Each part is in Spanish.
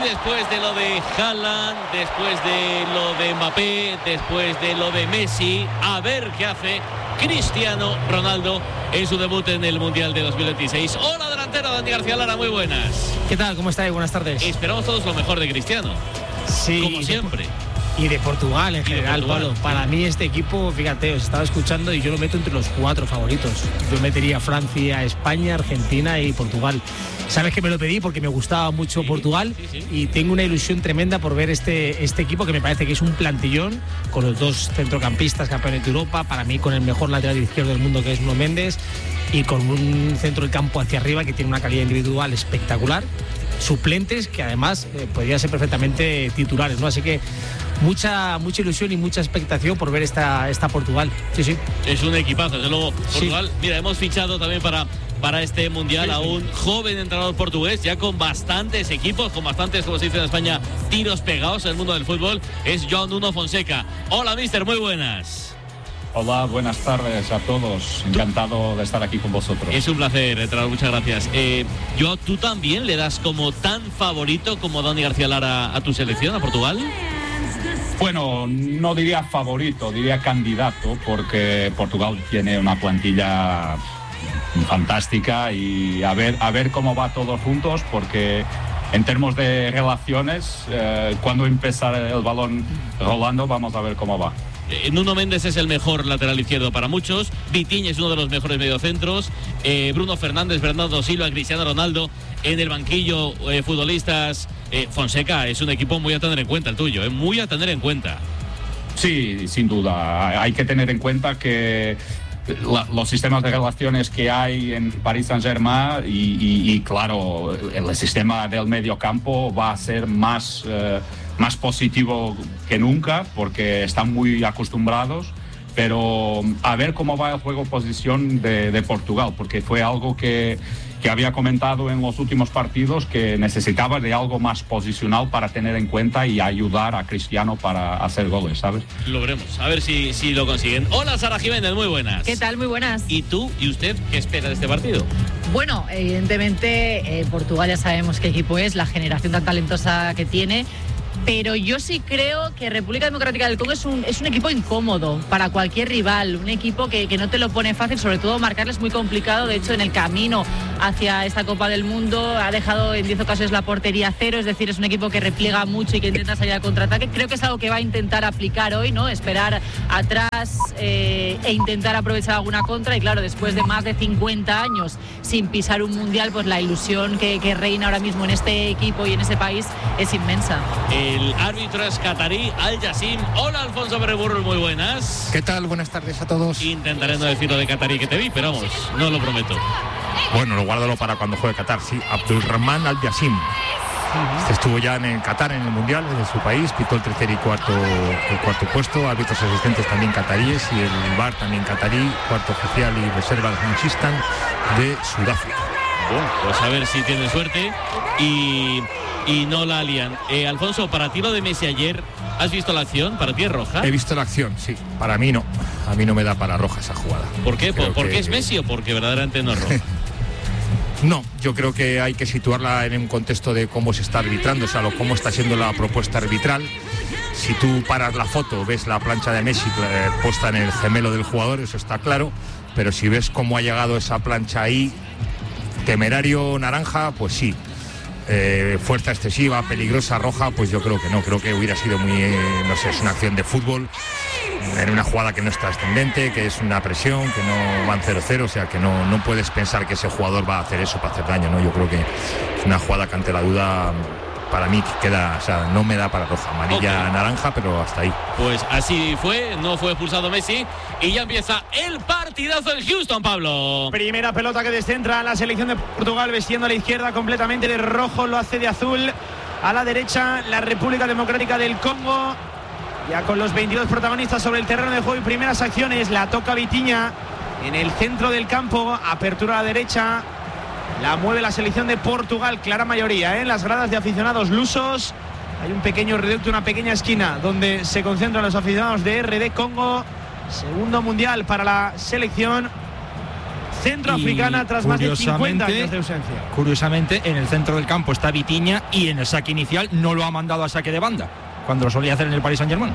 después de lo de Haaland, después de lo de Mbappé, después de lo de Messi, a ver qué hace Cristiano Ronaldo en su debut en el Mundial de 2026. Hola, delantero Dani García Lara, muy buenas. ¿Qué tal? ¿Cómo estáis? Buenas tardes. Esperamos todos lo mejor de Cristiano. Sí, como siempre. Y de Portugal en general, Pablo. Para mí este equipo, fíjate, os estaba escuchando y yo lo meto entre los 4 favoritos. Yo metería Francia, España, Argentina y Portugal. Sabes que me lo pedí porque me gustaba mucho Portugal y tengo una ilusión tremenda por ver este equipo que me parece que es un plantillón con los 2 centrocampistas campeones de Europa, para mí con el mejor lateral izquierdo del mundo que es Nuno Méndez y con un centro del campo hacia arriba que tiene una calidad individual espectacular, suplentes que además podrían ser perfectamente titulares, ¿no? Así que mucha ilusión y mucha expectación por ver esta Portugal. Sí. Es un equipazo, desde luego. Portugal, mira, hemos fichado también para este Mundial a un joven entrenador portugués, ya con bastantes equipos, con bastantes, como se dice en España, tiros pegados en el mundo del fútbol. Es João Nuno Fonseca. Hola, mister, muy buenas. Hola, buenas tardes a todos. Encantado de estar aquí con vosotros. Es un placer, entrenador, muchas gracias. ¿Tú también le das como tan favorito como Dani García Lara a tu selección, a Portugal? Bueno, no diría favorito, diría candidato, porque Portugal tiene una plantilla fantástica y a ver cómo va todos juntos, porque en términos de relaciones, cuando empieza el balón rolando, vamos a ver cómo va. Nuno Méndez es el mejor lateral izquierdo para muchos, Vitinha es uno de los mejores mediocentros, Bruno Fernández, Bernardo Silva, Cristiano Ronaldo en el banquillo, futbolistas. Fonseca, es un equipo muy a tener en cuenta el tuyo, muy a tener en cuenta. Sí, sin duda, hay que tener en cuenta que los sistemas de relaciones que hay en Paris Saint-Germain y claro, el sistema del medio campo va a ser más positivo que nunca porque están muy acostumbrados, pero a ver cómo va el juego posición de Portugal, porque fue algo que había comentado en los últimos partidos, que necesitaba de algo más posicional para tener en cuenta y ayudar a Cristiano para hacer goles, ¿sabes? Lo veremos, a ver si lo consiguen. Hola, Sara Jiménez, muy buenas. ¿Qué tal? Muy buenas. ¿Y tú y usted qué espera de este partido? Bueno, evidentemente Portugal ya sabemos qué equipo es, la generación tan talentosa que tiene. Pero yo sí creo que República Democrática del Congo es un equipo incómodo para cualquier rival, un equipo que no te lo pone fácil, sobre todo marcarles muy complicado. De hecho, en el camino hacia esta Copa del Mundo ha dejado en 10 ocasiones la portería cero, es decir, es un equipo que repliega mucho y que intenta salir al contraataque. Creo que es algo que va a intentar aplicar hoy, ¿no? Esperar atrás e intentar aprovechar alguna contra, y claro, después de más de 50 años sin pisar un mundial, pues la ilusión que reina ahora mismo en este equipo y en ese país es inmensa. El árbitro es catarí, Al Yassim. Hola, Alfonso Berreburros, muy buenas. ¿Qué tal? Buenas tardes a todos. Intentaré no decir lo de catarí que te vi, pero vamos, no lo prometo. Bueno, lo guárdalo para cuando juegue Qatar, sí. Abdulrahman Al Yassim. Este estuvo ya en Qatar en el Mundial, desde su país, pitó el tercer y cuarto puesto, árbitros asistentes también cataríes y el VAR también catarí, cuarto oficial y reserva de Munchistan de Sudáfrica. Bueno, pues a ver si tiene suerte y no la lían. Alfonso, para ti lo de Messi ayer, ¿has visto la acción? ¿Para ti es roja? He visto la acción, sí. Para mí no. A mí no me da para roja esa jugada. ¿Por qué? ¿Porque es Messi o porque verdaderamente no es roja? No, yo creo que hay que situarla en un contexto de cómo se está arbitrando, o sea, cómo está siendo la propuesta arbitral. Si tú paras la foto, ves la plancha de Messi puesta en el gemelo del jugador, eso está claro, pero si ves cómo ha llegado esa plancha ahí, temerario naranja, pues sí. Fuerza excesiva, peligrosa, roja, pues yo creo que no, creo que hubiera sido muy, no sé, es una acción de fútbol, en una jugada que no es trascendente, que es una presión, que no van 0-0, o sea que no puedes pensar que ese jugador va a hacer eso para hacer daño, ¿no? Yo creo que es una jugada que ante la duda, para mí queda, o sea, no me da para roja, amarilla, naranja, pero hasta ahí. Pues así fue, no fue expulsado Messi y ya empieza el partidazo en Houston, Pablo. Primera pelota que descentra la selección de Portugal, vestiendo a la izquierda completamente de rojo, lo hace de azul. A la derecha, la República Democrática del Congo, ya con los 22 protagonistas sobre el terreno de juego y primeras acciones. La toca Vitinha en el centro del campo, apertura a la derecha. La mueve la selección de Portugal, clara mayoría, en las gradas de aficionados lusos. Hay un pequeño reducto, una pequeña esquina donde se concentran los aficionados de RD Congo. Segundo mundial para la selección. centroafricana tras más de 50 años de ausencia. Curiosamente, en el centro del campo está Vitinha y en el saque inicial no lo ha mandado a saque de banda, cuando lo solía hacer en el Paris Saint-Germain.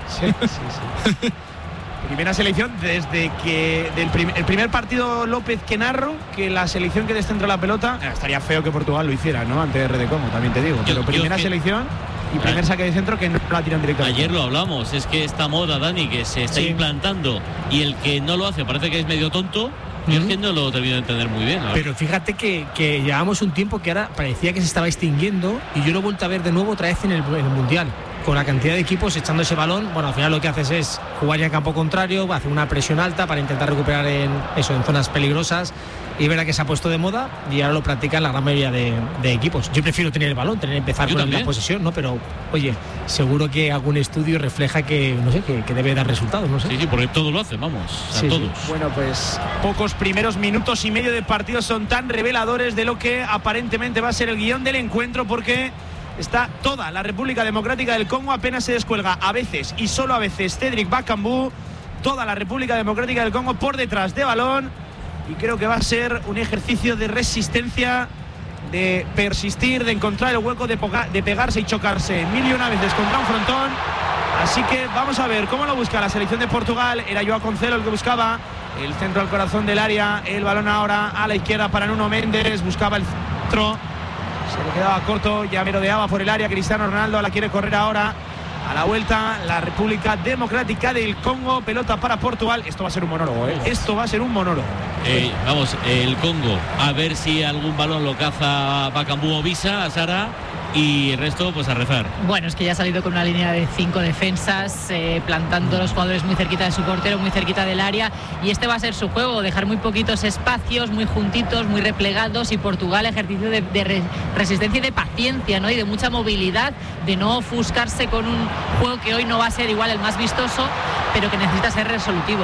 Sí. Primera selección desde que el primer partido López que narro, que la selección que descentra la pelota, estaría feo que Portugal lo hiciera, ¿no? Ante RD Congo, también te digo. Pero primera selección y primer saque de centro que no la tiran directamente. Ayer lo hablamos, es que esta moda, Dani, que se está implantando y el que no lo hace parece que es medio tonto. Yo es que no lo termino de entender muy bien. Pero fíjate que llevamos un tiempo que ahora parecía que se estaba extinguiendo y yo lo he vuelto a ver de nuevo otra vez en el Mundial. Con la cantidad de equipos echando ese balón, bueno, al final lo que haces es jugar ya en campo contrario, hacer una presión alta para intentar recuperar en zonas peligrosas, y verá que se ha puesto de moda y ahora lo practican la gran mayoría de equipos. Yo prefiero tener el balón, empezar con la posesión, ¿no? Pero, oye, seguro que algún estudio refleja que, no sé, que debe dar resultados, no sé. Sí, porque todo lo hace, vamos, todos. Sí. Bueno, pues pocos primeros minutos y medio de partido son tan reveladores de lo que aparentemente va a ser el guión del encuentro, porque está toda la República Democrática del Congo, apenas se descuelga a veces y solo a veces Cédric Bakambu, toda la República Democrática del Congo por detrás de balón, y creo que va a ser un ejercicio de resistencia, de persistir, de encontrar el hueco, de pegarse y chocarse mil y una veces contra un frontón. Así que vamos a ver cómo lo busca la selección de Portugal. Era Joao Cancelo el que buscaba el centro al corazón del área, el balón ahora a la izquierda para Nuno Méndez, buscaba el centro, se le quedaba corto, ya merodeaba por el área Cristiano Ronaldo, la quiere correr ahora a la vuelta la República Democrática del Congo, pelota para Portugal. Esto va a ser un monólogo, esto va a ser un monólogo. Vamos, el Congo, a ver si algún balón lo caza Bakambu o Visa, a Sara, y el resto pues a rezar. Bueno, es que ya ha salido con una línea de 5 defensas, plantando los jugadores muy cerquita de su portero, muy cerquita del área, y este va a ser su juego, dejar muy poquitos espacios, muy juntitos, muy replegados, y Portugal ejercicio de resistencia y de paciencia, ¿no? Y de mucha movilidad, de no ofuscarse con un juego que hoy no va a ser igual el más vistoso, pero que necesita ser resolutivo.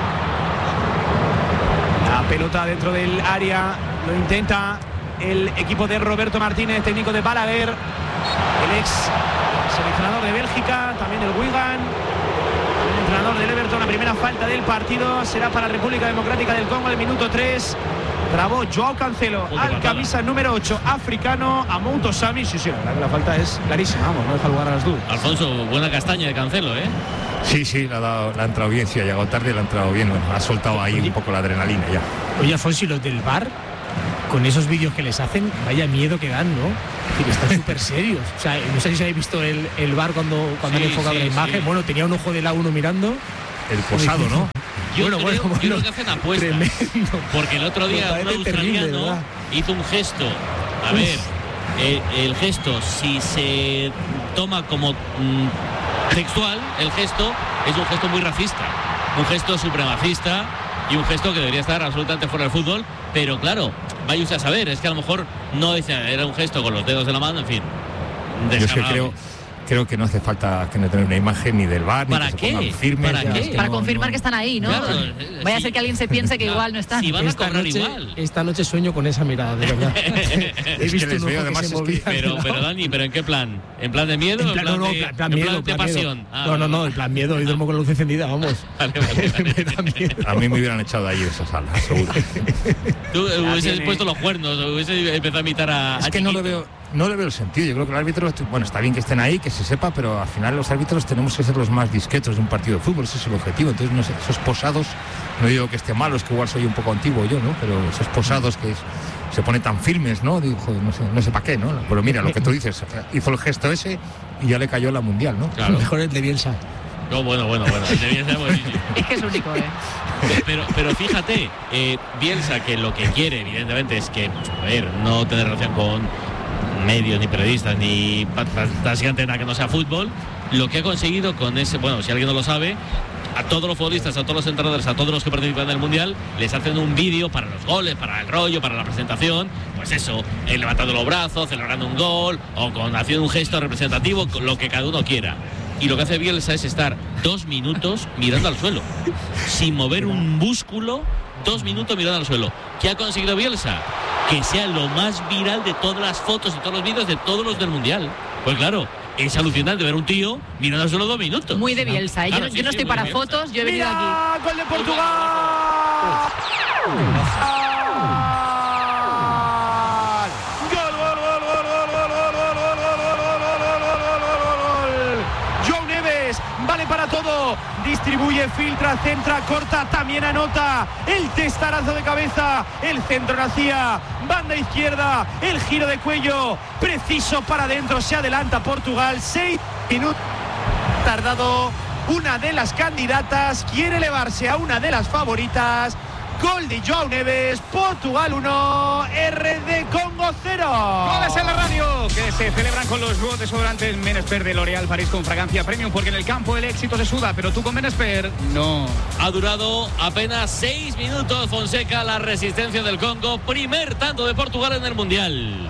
La pelota dentro del área, lo intenta el equipo de Roberto Martínez, técnico de Balaguer, el ex seleccionador de Bélgica, también el Wigan, el entrenador del Everton. La primera falta del partido será para la República Democrática del Congo, el minuto 3. Trabó Joao Cancelo al camisa número 8 africano, a Mouto Sami. Sí, la falta es clarísima, vamos, no deja lugar a las dudas. Alfonso, buena castaña de Cancelo, ¿eh? Sí, le ha entrado bien, sí, ha llegado tarde, le ha entrado bien, bueno, ha soltado ahí un poco la adrenalina ya. Oye, Alfonso, y los del VAR, con esos vídeos que les hacen, vaya miedo que dan, ¿no? Que están súper serios. O sea, no sé si habéis visto el VAR cuando han enfocado la imagen. Sí. Bueno, tenía un ojo de la uno mirando. El posado, ¿no? Yo creo que hacen apuestas. Tremendo. Porque el otro día un australiano hizo un gesto. A ver, el gesto, si se toma como textual, el gesto es un gesto muy racista, un gesto supremacista y un gesto que debería estar absolutamente fuera del fútbol. Pero claro, vaya usted a saber, es que a lo mejor no dice, era un gesto con los dedos de la mano, en fin. Yo es que creo que no hace falta que no tener una imagen ni del VAR, ¿para ni que qué? se pongan firmes. ¿Para qué? Para confirmar que están ahí, ¿no? Claro, vaya a ser que alguien se piense que igual no están. Si van a cobrar igual. Esta noche sueño con esa mirada, de verdad. He visto que les veo, además, pero Dani, ¿pero en qué plan? ¿En plan de miedo? ¿En plan de pasión? No, en plan miedo. Hoy duermo con la luz encendida, vamos. Vale. A mí me hubieran echado de allí de esa sala, seguro. Tú hubieses puesto los cuernos, hubieses empezado a imitar a Es que no le veo el sentido. Yo creo que el árbitro, bueno, está bien que estén ahí, que se sepa, pero al final los árbitros tenemos que ser los más discretos de un partido de fútbol. Ese es el objetivo. Entonces, no sé, esos posados, no digo que esté malo, es que igual soy un poco antiguo yo, ¿no? Pero esos posados que se ponen tan firmes, ¿no? Digo, joder, no sé para qué, ¿no? Pero mira, lo que tú dices, hizo el gesto ese y ya le cayó la mundial, ¿no? Claro. Mejor el de Bielsa. No, bueno, el de Bielsa es buenísimo. Es que es único, Pero fíjate, Bielsa, que lo que quiere, evidentemente, es que, a ver, no tener relación con medios, ni periodistas, ni básicamente nada que no sea fútbol. Lo que ha conseguido con ese, bueno, si alguien no lo sabe, a todos los futbolistas, a todos los entrenadores, a todos los que participan en el Mundial, les hacen un vídeo para los goles, para el rollo, para la presentación, pues eso, levantando los brazos, celebrando un gol, o haciendo un gesto representativo, lo que cada uno quiera. Y lo que hace Bielsa es estar 2 minutos mirando al suelo, sin mover un músculo, 2 minutos mirando al suelo. ¿Qué ha conseguido Bielsa? Que sea lo más viral de todas las fotos y todos los vídeos de todos los del Mundial. Pues claro, es alucinante ver un tío mirando al suelo 2 minutos. Muy de Bielsa. Claro, yo no estoy para fotos, yo he venido aquí. ¡Gol de Portugal! todo. Distribuye, filtra, centra, corta, también anota. El testarazo de cabeza, el centro nacía, banda izquierda, el giro de cuello, preciso para adentro, se adelanta Portugal. 6 minutos tardado. Una de las candidatas quiere elevarse a una de las favoritas. Gol de João Neves, Portugal 1, RD Congo 0. Goles en la radio que se celebran con los nuevos desodorantes Menesper de L'Oréal París con fragancia premium, porque en el campo el éxito se suda, pero tú con Menesper no. Ha durado apenas 6 minutos, Fonseca, la resistencia del Congo. Primer tanto de Portugal en el Mundial.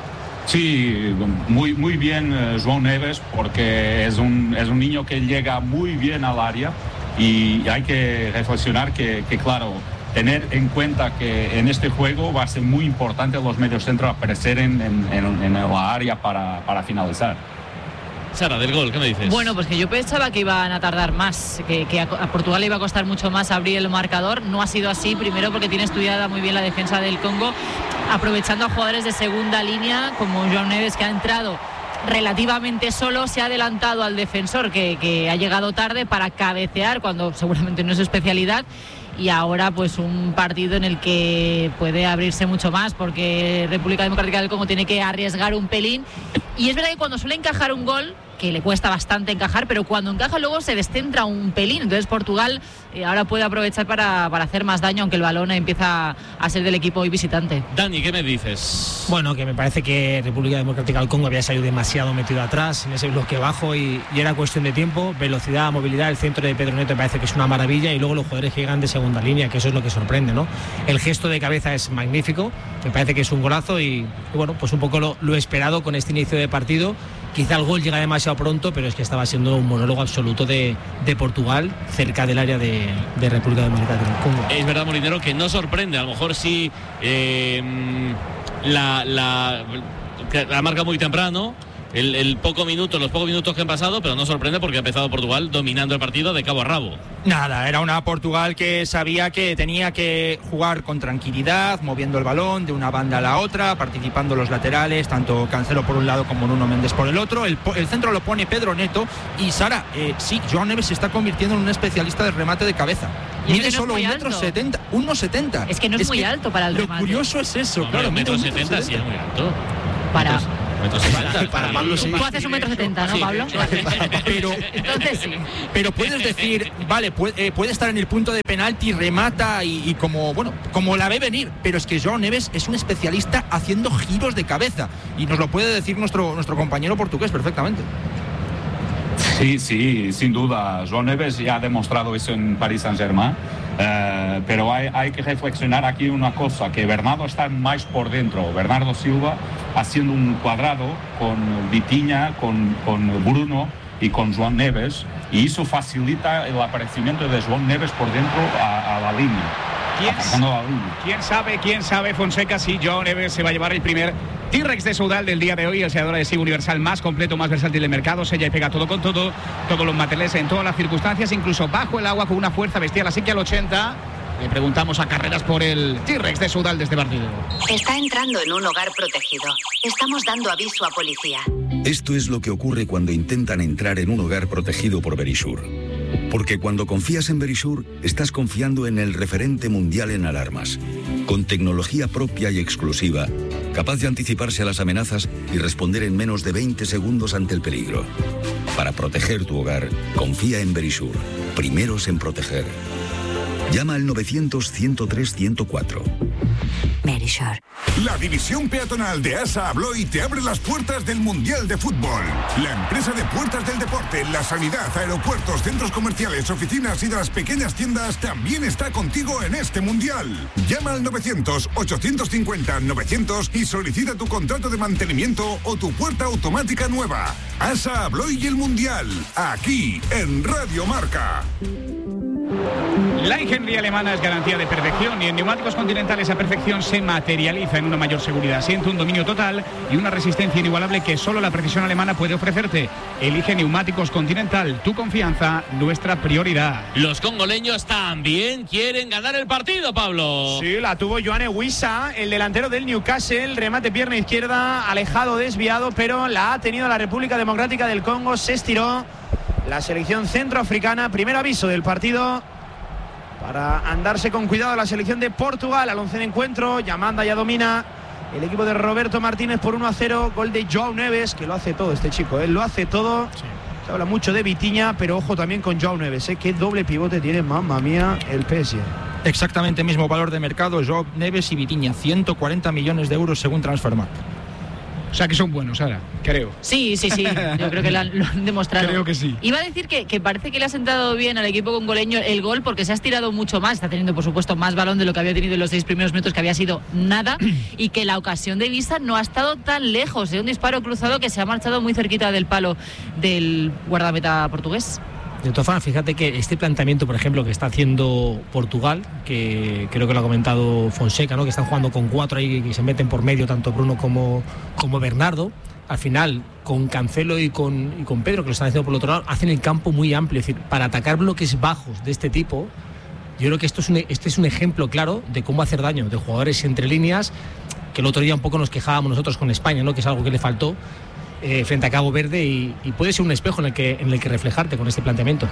Sí, muy bien João Neves, porque es un niño que llega muy bien al área, y hay que reflexionar que claro, tener en cuenta que en este juego va a ser muy importante los mediocentros aparecer en la área para finalizar. Sara, del gol, ¿qué me dices? Bueno, pues que yo pensaba que iban a tardar más, que a Portugal le iba a costar mucho más abrir el marcador. No ha sido así, primero porque tiene estudiada muy bien la defensa del Congo, aprovechando a jugadores de segunda línea como João Neves, que ha entrado relativamente solo, se ha adelantado al defensor que ha llegado tarde para cabecear cuando seguramente no es su especialidad. Y ahora pues un partido en el que puede abrirse mucho más, porque República Democrática del Congo tiene que arriesgar un pelín, y es verdad que cuando suele encajar un gol, que le cuesta bastante encajar, pero cuando encaja luego se descentra un pelín. Entonces Portugal ahora puede aprovechar para hacer más daño, aunque el balón empieza a ser del equipo hoy visitante. Dani, ¿qué me dices? Bueno, que me parece que República Democrática del Congo había salido demasiado metido atrás en ese bloque bajo, y era cuestión de tiempo, velocidad, movilidad. El centro de Pedro Neto me parece que es una maravilla, y luego los jugadores que llegan de segunda línea, que eso es lo que sorprende, ¿no? El gesto de cabeza es magnífico, me parece que es un golazo, y bueno, pues un poco lo esperado con este inicio de partido. Quizá el gol llega demasiado pronto, pero es que estaba siendo un monólogo absoluto de Portugal cerca del área de República Democrática del Congo. Es verdad, Molinero, que no sorprende. A lo mejor sí la marca muy temprano, los pocos minutos que han pasado, pero no sorprende porque ha empezado Portugal dominando el partido de cabo a rabo. Nada, era una Portugal que sabía que tenía que jugar con tranquilidad, moviendo el balón de una banda a la otra, participando los laterales, tanto Cancelo por un lado como Nuno Méndez por el otro. El centro lo pone Pedro Neto, y Sara, sí, João Neves se está convirtiendo en un especialista de remate de cabeza. Mide solo 1,70 m. Es que no es muy alto para el remate. Lo curioso es eso, claro. 1,70 m sí es muy alto. Para Pablo, sí. Tú haces 1,70 m, ¿no, sí, Pablo? Pero Entonces sí. Pero puedes decir, vale, puede estar en el punto de penalti, remata y como la ve venir, pero es que João Neves es un especialista haciendo giros de cabeza, y nos lo puede decir nuestro compañero portugués perfectamente. Sí, sin duda. João Neves ya ha demostrado eso en Paris Saint-Germain, pero hay que reflexionar aquí una cosa, que Bernardo está más por dentro. Bernardo Silva haciendo un cuadrado con Vitinha, con Bruno y con João Neves, y eso facilita el aparecimiento de João Neves por dentro a la línea. ¿Quién sabe, Fonseca, si João Neves se va a llevar el primer T-Rex de Soudal del día de hoy, el sellador adhesivo universal más completo, más versátil del mercado? Sella y pega todo con todo, todos los materiales en todas las circunstancias, incluso bajo el agua, con una fuerza bestial. Así que al 80 le preguntamos a Carreras por el T-Rex de Soudal desde partido. Está entrando en un hogar protegido. Estamos dando aviso a policía. Esto es lo que ocurre cuando intentan entrar en un hogar protegido por Verisure. Porque cuando confías en Verisure, estás confiando en el referente mundial en alarmas, con tecnología propia y exclusiva, capaz de anticiparse a las amenazas y responder en menos de 20 segundos ante el peligro. Para proteger tu hogar, confía en Verisure, primeros en proteger. Llama al 900-103-104. Verisure. La división peatonal de ASA Abloy te abre las puertas del Mundial de Fútbol. La empresa de puertas del deporte, la sanidad, aeropuertos, centros comerciales, oficinas y de las pequeñas tiendas también está contigo en este Mundial. Llama al 900-850-900 y solicita tu contrato de mantenimiento o tu puerta automática nueva. ASA Abloy y el Mundial, aquí en Radio Marca. La ingeniería alemana es garantía de perfección, y en Neumáticos Continental esa perfección se materializa en una mayor seguridad. Siente un dominio total y una resistencia inigualable que solo la precisión alemana puede ofrecerte. Elige Neumáticos Continental, tu confianza, nuestra prioridad. Los congoleños también quieren ganar el partido, Pablo. Sí, la tuvo Yoane Wissa, el delantero del Newcastle. Remate pierna izquierda, alejado, desviado, pero la ha tenido la República Democrática del Congo. Se estiró la selección centroafricana. Primer aviso del partido para andarse con cuidado la selección de Portugal. Al 11 de encuentro, ya manda, ya domina el equipo de Roberto Martínez por 1-0. Gol de João Neves, que lo hace todo este chico, lo hace todo. Sí. Se habla mucho de Vitinha, pero ojo también con João Neves, qué doble pivote tiene, mamma mía, el PSG. Exactamente mismo valor de mercado, João Neves y Vitinha, 140 millones de euros según Transfermarkt. O sea que son buenos, Sara, creo. Sí, yo creo que lo han demostrado. Creo que sí. Iba a decir que parece que le ha sentado bien al equipo congoleño el gol, porque se ha estirado mucho más, está teniendo por supuesto más balón de lo que había tenido en los 6 primeros minutos, que había sido nada, y que la ocasión de Visa no ha estado tan lejos, de un disparo cruzado que se ha marchado muy cerquita del palo del guardameta portugués. De todas formas, fíjate que este planteamiento, por ejemplo, que está haciendo Portugal, que creo que lo ha comentado Fonseca, ¿no? Que están jugando con 4 ahí y se meten por medio tanto Bruno como Bernardo. Al final, con Cancelo y con Pedro, que lo están haciendo por el otro lado, hacen el campo muy amplio. Es decir, para atacar bloques bajos de este tipo, yo creo que este es un ejemplo claro de cómo hacer daño, de jugadores entre líneas, que el otro día un poco nos quejábamos nosotros con España, ¿no? Que es algo que le faltó frente a Cabo Verde, y puede ser un espejo en el que reflejarte con este planteamiento.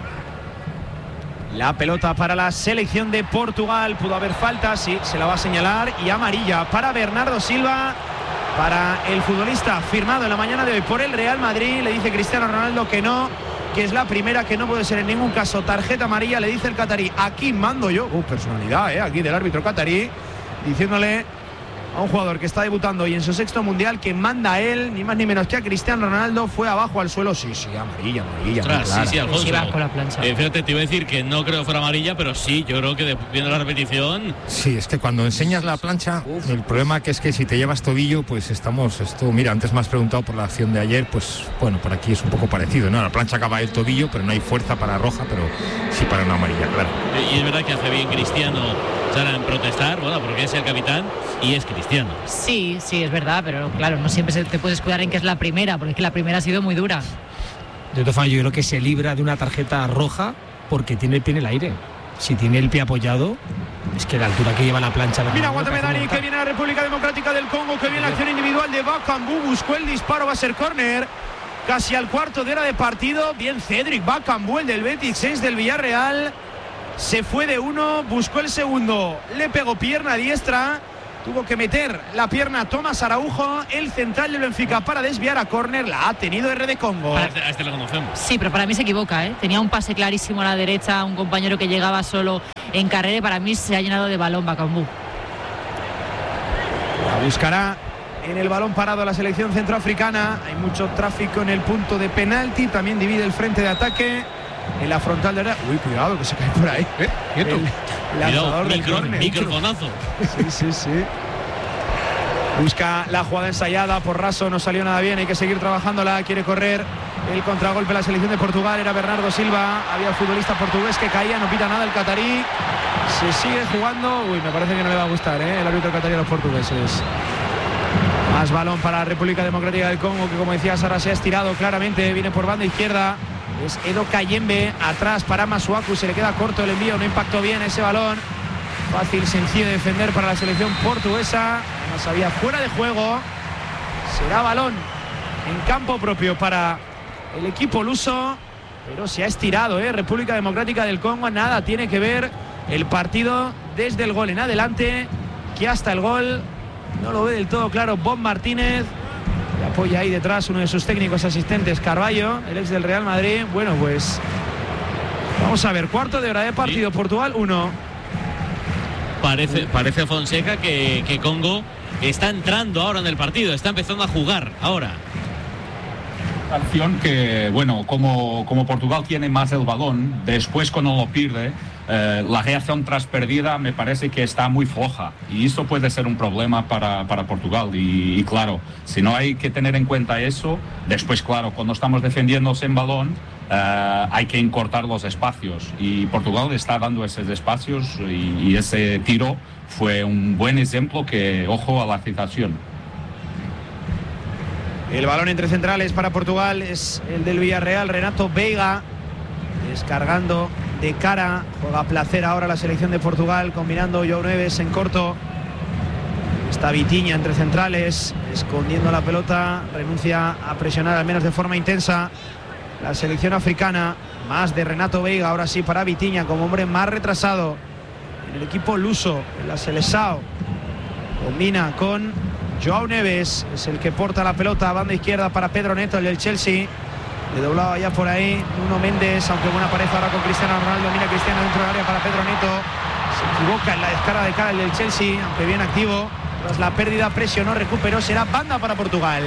La pelota para la selección de Portugal. Pudo haber falta, sí, se la va a señalar, y amarilla para Bernardo Silva, para el futbolista firmado en la mañana de hoy por el Real Madrid. Le dice Cristiano Ronaldo que no, que es la primera, que no puede ser en ningún caso tarjeta amarilla. Le dice el catarí, aquí mando yo. Personalidad, aquí del árbitro catarí, diciéndole a un jugador que está debutando y en su 6º mundial que manda a él, ni más ni menos que a Cristiano Ronaldo. Fue abajo al suelo, sí, amarilla. Ostras, sí, Alfonso. Va con la plancha. Fíjate, te iba a decir que no creo que fuera amarilla, pero sí, yo creo que viendo la repetición. Sí, es que cuando enseñas la plancha, el problema que es que si te llevas tobillo, pues mira, antes me has preguntado por la acción de ayer, pues bueno, por aquí es un poco parecido, ¿no? La plancha acaba el tobillo, pero no hay fuerza para roja, pero sí para una amarilla, claro. Y es verdad que hace bien Cristiano, Sara, en protestar, bueno, porque es el capitán y es Cristiano. Sí, es verdad, pero claro, no siempre te puedes cuidar en que es la primera, porque es que la primera ha sido muy dura. De todas formas, yo creo que se libra de una tarjeta roja porque tiene el pie en el aire. Si tiene el pie apoyado, es que la altura que lleva la plancha... Mira, aguántame, Dani, que viene la República Democrática del Congo, que viene la acción individual de Bakambu, buscó el disparo, va a ser córner, casi al cuarto de hora de partido. Bien Cédric Bakambu, el del 26 del Villarreal, se fue de uno, buscó el segundo, le pegó pierna diestra. Tuvo que meter la pierna Tomás Araujo, el central del Benfica, para desviar a córner. La ha tenido RD Congo. A este lo conocemos. Sí, pero para mí se equivoca, Tenía un pase clarísimo a la derecha, un compañero que llegaba solo en carrera, y para mí se ha llenado de balón Bakambu. La buscará en el balón parado la selección centroafricana. Hay mucho tráfico en el punto de penalti, también divide el frente de ataque en la frontal de área. Uy, cuidado, que se cae por ahí. Quieto. Microfonazo. Sí. Busca la jugada ensayada por Raso, no salió nada bien, hay que seguir trabajándola. Quiere correr el contragolpe la selección de Portugal, era Bernardo Silva, había el futbolista portugués que caía, no pita nada el catarí. Se sigue jugando. Uy, me parece que no le va a gustar, el árbitro catarí a los portugueses. Más balón para la República Democrática del Congo, que como decía Sara, se ha estirado claramente, viene por banda izquierda. Es Edo Kayembe, atrás para Masuaku, se le queda corto el envío, no impactó bien ese balón. Fácil, sencillo de defender para la selección portuguesa. Además había fuera de juego. Será balón en campo propio para el equipo luso, pero se ha estirado, República Democrática del Congo, nada tiene que ver el partido desde el gol en adelante, que hasta el gol no lo ve del todo claro Bob Martínez. Le apoya ahí detrás uno de sus técnicos asistentes, Carballo, el ex del Real Madrid. Bueno, pues vamos a ver, cuarto de hora de partido, sí. Portugal 1. Parece Fonseca que Congo está entrando ahora en el partido, está empezando a jugar ahora. Acción que, bueno, como Portugal tiene más el balón, después cuando lo pierde, la reacción tras perdida me parece que está muy floja, y esto puede ser un problema para Portugal, y claro, si no hay que tener en cuenta eso, después claro, cuando estamos defendiéndose en balón, hay que encortar los espacios, y Portugal está dando esos espacios, y ese tiro fue un buen ejemplo que, ojo a la citación. El balón entre centrales para Portugal es el del Villarreal, Renato Veiga, descargando de cara, juega a placer ahora la selección de Portugal, combinando João Neves en corto. Está Vitinha entre centrales, escondiendo la pelota, renuncia a presionar al menos de forma intensa la selección africana. Más de Renato Veiga, ahora sí para Vitinha como hombre más retrasado en el equipo luso, en la Seleção. Combina con Joao Neves, es el que porta la pelota a banda izquierda para Pedro Neto, el del Chelsea. Le doblaba ya por ahí Nuno Méndez, aunque buena pareja ahora con Cristiano Ronaldo. Mira Cristiano dentro del área para Pedro Neto. Se equivoca en la descarga de cara el del Chelsea, aunque bien activo. Tras la pérdida presionó, recuperó, será banda para Portugal.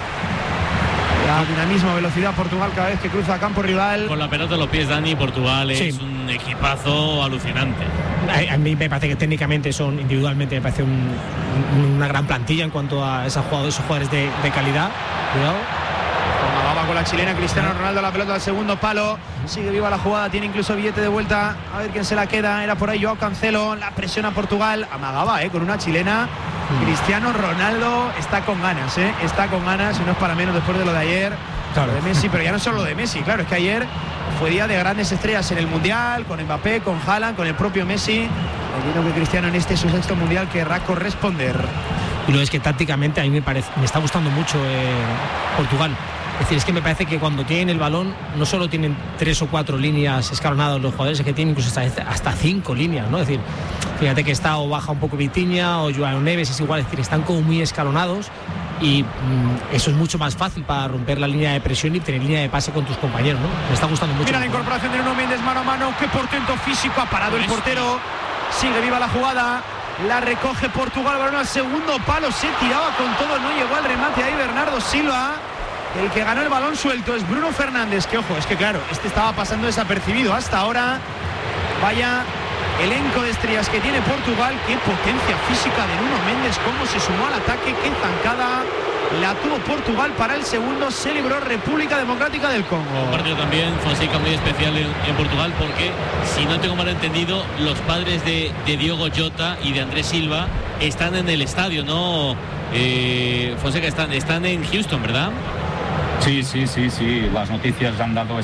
La dinamismo, velocidad Portugal cada vez que cruza campo rival. Con la pelota en los pies, Dani, Portugal es un equipazo alucinante. A mí me parece que técnicamente individualmente me parece una gran plantilla en cuanto a esos jugadores de calidad. Cuidado. Con la chilena, Cristiano Ronaldo, la pelota al segundo palo, sigue viva la jugada, tiene incluso billete de vuelta, a ver quién se la queda, era por ahí Joao Cancelo, la presiona Portugal, amagaba con una chilena. Cristiano Ronaldo está con ganas, está con ganas, y no es para menos después de lo de ayer, claro, de Messi, pero ya no solo lo de Messi, claro, es que ayer fue día de grandes estrellas en el Mundial, con Mbappé, con Haaland, con el propio Messi. Entiendo que Cristiano en su sexto Mundial querrá corresponder. Y lo es que tácticamente a mí me está gustando mucho Portugal. Es decir, es que me parece que cuando tienen el balón no solo tienen 3 o 4 líneas escalonadas los jugadores, es que tienen incluso hasta 5 líneas, ¿no? Es decir, fíjate que está o baja un poco Vitinha o Joao Neves, es igual, es decir, están como muy escalonados y eso es mucho más fácil para romper la línea de presión y tener línea de pase con tus compañeros, ¿no? Me está gustando mucho. Mira la incorporación de Nuno Méndez mano a mano, qué portento físico, ha parado el portero, sigue viva la jugada, la recoge Portugal, balón al segundo palo, se tiraba con todo, no llegó al remate ahí Bernardo Silva. El que ganó el balón suelto es Bruno Fernández, que ojo, es que claro, estaba pasando desapercibido hasta ahora. Vaya elenco de estrellas que tiene Portugal, qué potencia física de Nuno Méndez, cómo se sumó al ataque, qué zancada la tuvo Portugal para el segundo, celebró República Democrática del Congo. Un partido también, Fonseca, muy especial en Portugal, porque si no tengo mal entendido, los padres de Diogo Jota y de Andrés Silva están en el estadio, ¿no? Fonseca, están en Houston, ¿verdad? Sí, las noticias han dado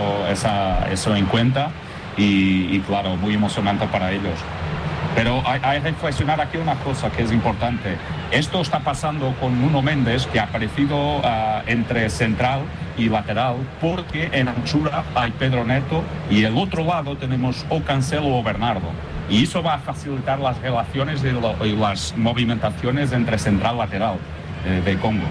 eso en cuenta y claro, muy emocionante para ellos. Pero hay que reflexionar aquí una cosa que es importante. Esto está pasando con Nuno Méndez, que ha aparecido entre central y lateral, porque en anchura hay Pedro Neto y el otro lado tenemos o Cancelo o Bernardo. Y eso va a facilitar las relaciones y las movimentaciones entre central y lateral de Congo.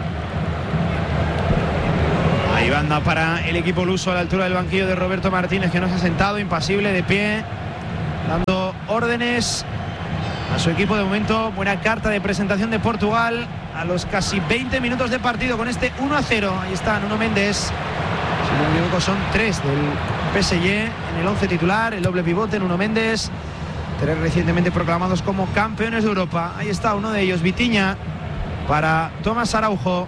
Ahí banda para el equipo luso a la altura del banquillo de Roberto Martínez, que no se ha sentado, impasible, de pie, dando órdenes a su equipo de momento. Buena carta de presentación de Portugal a los casi 20 minutos de partido con este 1-0. Ahí está Nuno Méndez. Si no me equivoco, son 3 del PSG en el 11 titular, el doble pivote Nuno Méndez. 3 recientemente proclamados como campeones de Europa. Ahí está uno de ellos, Vitinha, para Tomás Araujo.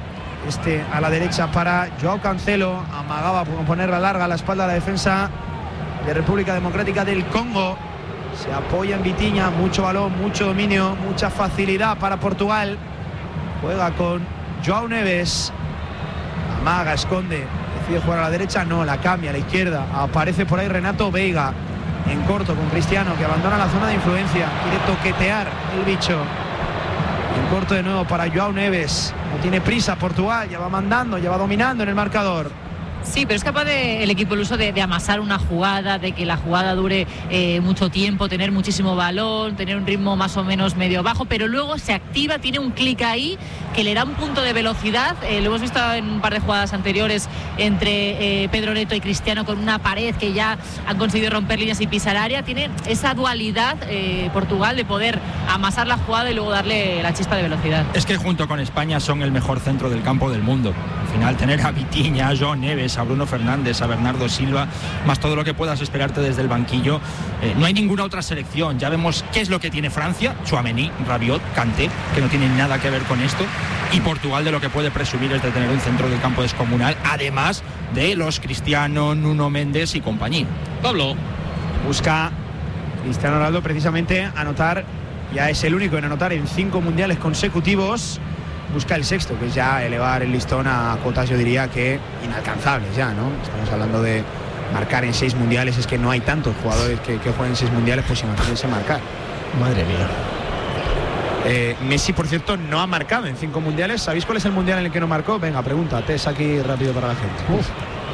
A la derecha para Joao Cancelo, amagaba por ponerla larga a la espalda de la defensa de República Democrática del Congo. Se apoya en Vitinha, mucho balón, mucho dominio, mucha facilidad para Portugal. Juega con Joao Neves, amaga, esconde, decide jugar a la derecha, no, la cambia a la izquierda. Aparece por ahí Renato Veiga en corto con Cristiano, que abandona la zona de influencia, quiere toquetear el bicho. En corto de nuevo para Joao Neves. No tiene prisa Portugal, ya va mandando, ya va dominando en el marcador. Sí, pero es capaz el equipo luso de amasar una jugada, de que la jugada dure mucho tiempo, tener muchísimo balón, tener un ritmo más o menos medio bajo, pero luego se activa, tiene un clic ahí que le da un punto de velocidad. Lo hemos visto en un par de jugadas anteriores entre Pedro Neto y Cristiano, con una pared que ya han conseguido romper líneas y pisar área. Tiene esa dualidad Portugal de poder amasar la jugada y luego darle la chispa de velocidad. Es que junto con España son el mejor centro del campo del mundo. Al final tener a Vitinha, a Joao Neves, a Bruno Fernández, a Bernardo Silva, más todo lo que puedas esperarte desde el banquillo, no hay ninguna otra selección. Ya vemos qué es lo que tiene Francia, Tchouaméni, Rabiot, Kanté, que no tienen nada que ver con esto, y Portugal de lo que puede presumir es de tener un centro del campo descomunal, además de los Cristiano, Nuno Méndez y compañía. Pablo. Busca Cristiano Ronaldo precisamente anotar, ya es el único en anotar en 5 mundiales consecutivos. Busca el sexto, que es ya elevar el listón a cotas, yo diría que inalcanzables ya, ¿no? Estamos hablando de marcar en 6 mundiales, es que no hay tantos jugadores que jueguen en 6 mundiales, pues imagínense marcar. Madre mía. Messi, por cierto, no ha marcado en 5 mundiales. ¿Sabéis cuál es el mundial en el que no marcó? Venga, pregunta, test aquí rápido para la gente.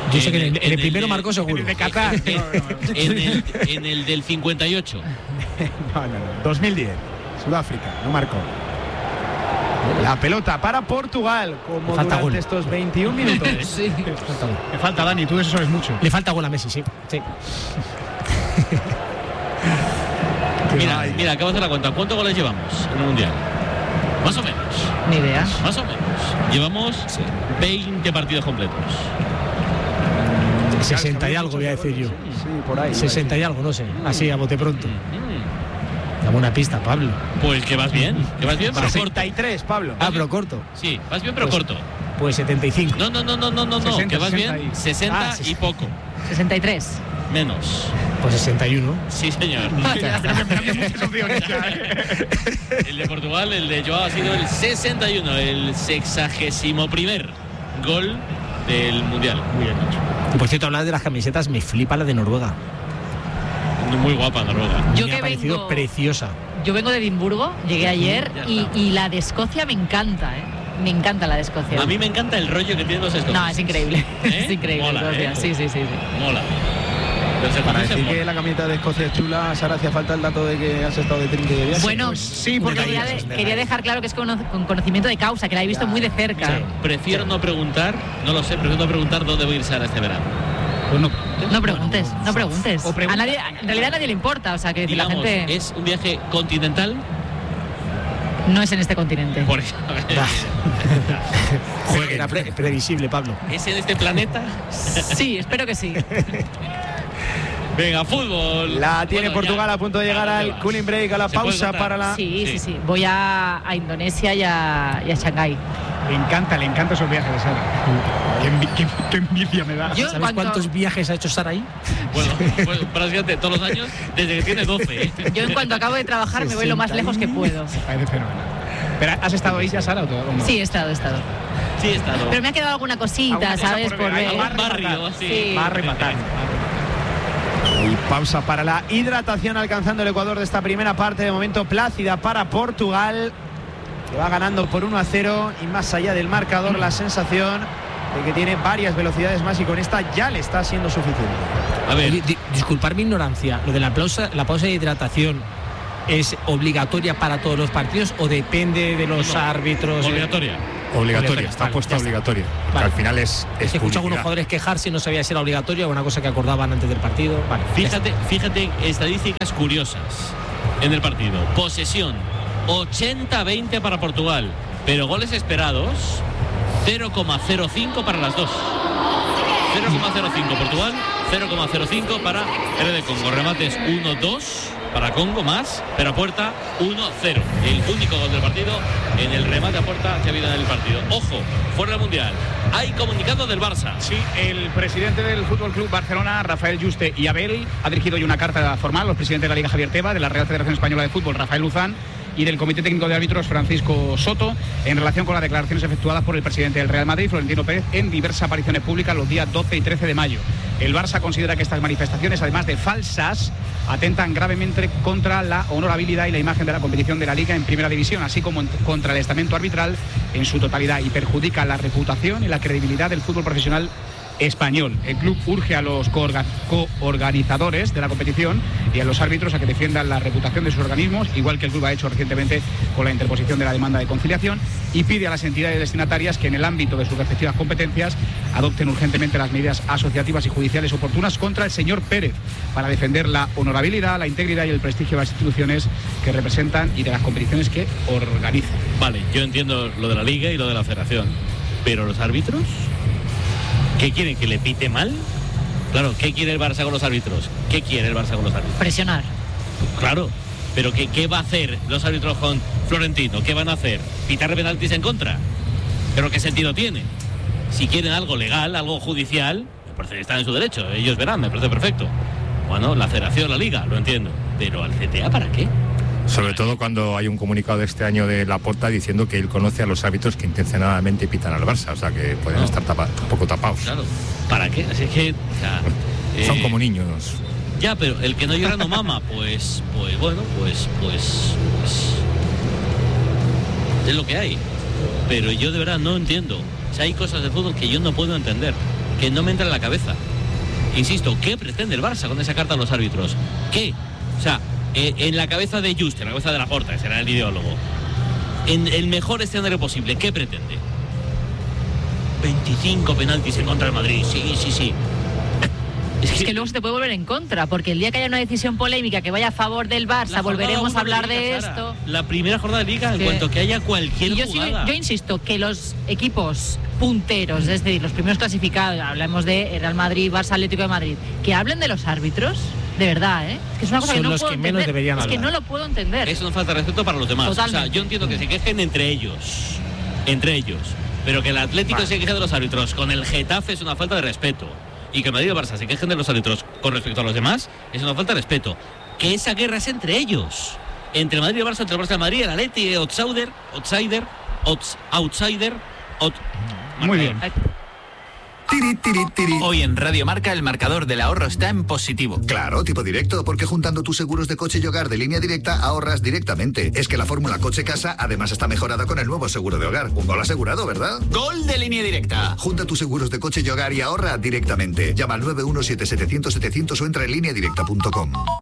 Yo sé que en el primero marcó seguro. En el de Qatar. En el del 58. No. 2010. Sudáfrica, no marcó. La pelota para Portugal, como falta durante gol. estos 21 minutos. Sí. Me falta, Dani, tú de eso sabes mucho. Le falta gol a Messi, sí. Mira, acabo de hacer la cuenta. ¿Cuántos goles llevamos en el Mundial? Más o menos. Ni idea. Más o menos. Llevamos 20 partidos completos. 60 y algo voy a decir yo. Sí, por ahí. 60 y algo, no sé. Así, a bote pronto. Dame una pista, Pablo. Pues que vas bien, pero corto. 63, Pablo. Pero corto. Sí, vas bien, pero Pues- corto. Pues 75. No, 60, que vas 60 bien. y- 60 y poco. 63. Menos. Pues 61. Sí, señor. El de Portugal, el de Joao ha sido el 61, el 61º gol del Mundial. Muy bien hecho. Y por cierto, hablar de las camisetas, me flipa la de Noruega. Muy guapa Noruega. Yo Me que ha parecido vengo- preciosa. Yo vengo de Edimburgo, llegué ayer Ya y, está. y la de Escocia me encanta, ¿eh? Me encanta la de Escocia. A mí me encanta el rollo que tienen los escoceses. No, es increíble. ¿Eh? Es increíble. Mola, Escocia. Sí. Mola. Los Para escoceses decir mola. que la camiseta de Escocia es chula, Sara, hacía falta el dato de que has estado de trinque de viaje. Bueno, Pues sí, porque quería dejar claro que es con conocimiento de causa, que la he visto muy de cerca. Sí. Prefiero no preguntar, no lo sé, prefiero no preguntar dónde voy a ir Sara este verano. Pues no. No preguntes, no preguntes. O pregunta. A nadie, en realidad a nadie le importa, o sea, que Digamos, la gente es un viaje continental. no es en este continente. Por eso. Joder, era previsible, Pablo. ¿Es en este planeta? Sí, espero que sí. Venga, fútbol. La tiene Bueno, Portugal ya. a punto de llegar ¿A dónde al vas? cooling break, a la ¿Se puede pausa contar? para la... Sí. Voy a Indonesia y a Shanghái. Le encanta esos viajes de Sara. Qué envidia me da. Yo en ¿Sabes cuanto- cuántos viajes ha hecho Sara ahí? Bueno, pues prácticamente todos los años, desde que tiene 12. ¿eh? Yo en cuanto acabo de trabajar me voy lo más lejos que puedo. Parece fenomenal. ¿Pero has estado ahí ya, Sara, o no? Sí, he estado. Sí, he estado. Pero me ha quedado alguna cosita, Alguna cosa ¿sabes? por Por ver. ver. Algún barrio, así. Sí. Va a rematar. Y pausa para la hidratación, alcanzando el Ecuador de esta primera parte. De momento plácida para Portugal, que va ganando por 1-0. Y más allá del marcador, la sensación de que tiene varias velocidades más, y con esta ya le está siendo suficiente. A ver, Disculpar mi ignorancia, lo de la pausa de hidratación ¿es obligatoria para todos los partidos o depende de los árbitros? obligatoria. Obligatoria, está Vale, puesta ya está. obligatoria. Que Vale. al final es Es que escucho a algunos publicidad. jugadores quejarse y no sabía si era obligatoria o una cosa que acordaban antes del partido. Vale, Fíjate estadísticas curiosas en el partido. Posesión 80-20 para Portugal, pero goles esperados 0,05 para las dos. 0,05 Portugal, 0,05 para RD Congo. Remates 1-2 para Congo más, pero a puerta 1-0. El único gol del partido en el remate a puerta que ha habido en el partido. Ojo, fuera del Mundial. Hay comunicado del Barça. Sí, el presidente del Fútbol Club Barcelona, Rafael Juste y Abel, ha dirigido hoy una carta formal a los presidentes de la Liga, Javier Tebas, de la Real Federación Española de Fútbol, Rafael Luzán, y del Comité Técnico de Árbitros, Francisco Soto, en relación con las declaraciones efectuadas por el presidente del Real Madrid, Florentino Pérez, en diversas apariciones públicas los días 12 y 13 de mayo. El Barça considera que estas manifestaciones, además de falsas, atentan gravemente contra la honorabilidad y la imagen de la competición de la Liga en Primera División, así como contra el estamento arbitral en su totalidad, y perjudica la reputación y la credibilidad del fútbol profesional español. El club urge a los coorganizadores de la competición y a los árbitros a que defiendan la reputación de sus organismos, igual que el club ha hecho recientemente con la interposición de la demanda de conciliación, y pide a las entidades destinatarias que en el ámbito de sus respectivas competencias adopten urgentemente las medidas asociativas y judiciales oportunas contra el señor Pérez para defender la honorabilidad, la integridad y el prestigio de las instituciones que representan y de las competiciones que organizan. Vale, yo entiendo lo de la Liga y lo de la Federación, pero los árbitros, ¿qué quieren? ¿Que le pite mal? Claro, ¿qué quiere el Barça con los árbitros? ¿Qué quiere el Barça con los árbitros? Presionar. Claro, pero ¿qué va a hacer los árbitros con Florentino? ¿Qué van a hacer? ¿Pitarle penaltis en contra? ¿Pero qué sentido tiene? Si quieren algo legal, algo judicial, me parece que están en su derecho, ellos verán, me parece perfecto. Bueno, la Federación, la Liga, lo entiendo, pero al CTA, ¿para qué? Sobre todo cuando hay un comunicado de este año de Laporta diciendo que él conoce a los árbitros que intencionadamente pitan al Barça, o sea que pueden estar un poco tapados. Claro, ¿para qué? Así es que, o sea, Son como niños. Ya, pero el que no llora no mama, pues bueno, pues es lo que hay. Pero yo de verdad no entiendo. O sea, hay cosas del fútbol que yo no puedo entender. que no me entra en la cabeza. Insisto, ¿qué pretende el Barça con esa carta a los árbitros? ¿Qué? O sea, en la cabeza de Juste, en la cabeza de Laporta, que será el ideólogo, en el mejor escenario posible, ¿qué pretende? 25 penaltis en contra del Madrid, sí. Es que luego se te puede volver en contra, porque el día que haya una decisión polémica que vaya a favor del Barça, volveremos a hablar de esto. La primera jornada de Liga, en cuanto que haya cualquier jugada. Yo insisto que los equipos punteros, es decir, los primeros clasificados, hablamos de Real Madrid, Barça, Atlético de Madrid, que hablen de los árbitros, de verdad, es que es una cosa que no puedo entender. Menos deberían hablar. Que no lo puedo entender. Eso no falta respeto para los demás. Totalmente. O sea, yo entiendo que se quejen entre ellos, pero que el Atlético se queje de los árbitros con el Getafe es una falta de respeto. Y que Madrid y Barça se quejen de los árbitros con respecto a los demás es una falta de respeto. Que esa guerra es entre ellos, entre Madrid y Barça, entre el Barça y Madrid, el Atleti, outsider. Muy bien. Hoy en Radio Marca el marcador del ahorro está en positivo. Claro, tipo directo, porque juntando tus seguros de coche y hogar de Línea Directa ahorras directamente. Es que la fórmula coche-casa además está mejorada con el nuevo seguro de hogar. Un gol asegurado, ¿verdad? ¡Gol de Línea Directa! Junta tus seguros de coche y hogar y ahorra directamente. Llama al 917-700-700 o entra en lineadirecta.com.